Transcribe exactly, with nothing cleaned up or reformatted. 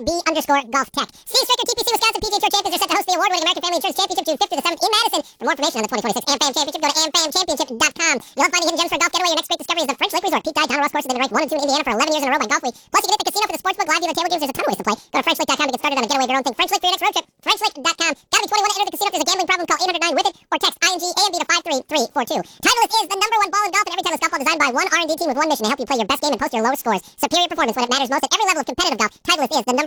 B underscore golf tech. Steve Stricker, T P C Wisconsin P G A Tour champions, are set to host the award-winning American Family Insurance Championship June fifth to the seventh in Madison. For more information on the twenty twenty-six AmFam Championship, go to am fam championship dot com. You'll find the hidden gems for a golf getaway. Your next great discovery is the French Lake Resort. Pete Dye, Donald Ross courses have been ranked one and two in Indiana for eleven years in a row by Golf Week. Plus, you can hit the casino for the sportsbook, live dealer table games. There's a ton of ways to play. Go to french lake dot com to get started on a getaway of your own thing. French Lake for your next road trip. french lake dot com. Gotta be twenty-one to enter the casino. If there's a gambling problem, call eight hundred nine with it or text I N G A M B to five three three four two. Titleist is the number one ball in golf, and every Titleist golf ball designed by one R and D team with one mission to help you play your best game and post your lowest scores. Superior performance when it matters most at every level of competitive golf. Titleist is the number